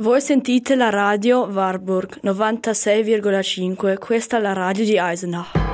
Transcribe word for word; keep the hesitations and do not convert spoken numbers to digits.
Voi sentite la radio Warburg novantasei virgola cinque, questa è la radio di Eisenach.